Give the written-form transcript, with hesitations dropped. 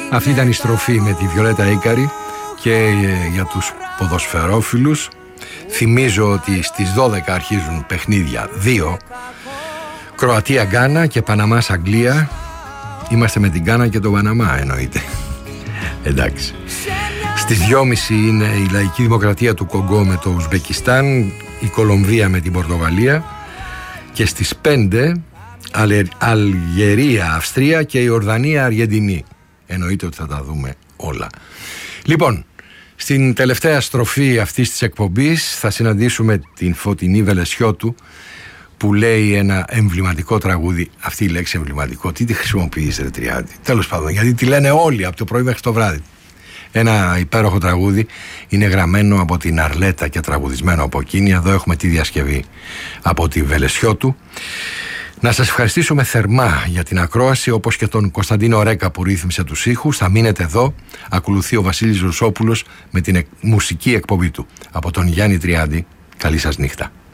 Αυτή ήταν η στροφή με τη Βιολέτα Ίκαρη. Και για τους ποδοσφαιρόφιλους θυμίζω ότι στις 12 αρχίζουν παιχνίδια 2, Κροατία Γκάνα και Παναμάς Αγγλία. Είμαστε με την Γκάνα και τον Παναμά, εννοείται. Εντάξει. Στις 2.30 είναι η Λαϊκή Δημοκρατία του Κονγκό με το Ουσμπεκιστάν, η Κολομβία με την Πορτογαλία, και στις 5 Αλγερία Αυστρία και η Ορδανία Αργεντινή. Εννοείται ότι θα τα δούμε όλα. Λοιπόν, στην τελευταία στροφή αυτής της εκπομπής θα συναντήσουμε την Φωτεινή Βελεσιώτου, που λέει ένα εμβληματικό τραγούδι. Αυτή η λέξη εμβληματικό, τι τη χρησιμοποιείς ρε Τριάντη? Τέλος πάντων, γιατί τη λένε όλοι από το πρωί μέχρι το βράδυ. Ένα υπέροχο τραγούδι, είναι γραμμένο από την Αρλέτα και τραγουδισμένο από εκείνη. Εδώ έχουμε τη διασκευή από τη Βελεσιώτου. Να σας ευχαριστήσουμε θερμά για την ακρόαση, όπως και τον Κωνσταντίνο Ρέκα που ρύθμισε τους ήχους. Θα μείνετε εδώ. Ακολουθεί ο Βασίλης Ρουσόπουλος με την μουσική εκπομπή του. Από τον Γιάννη Τριάντη, καλή σας νύχτα.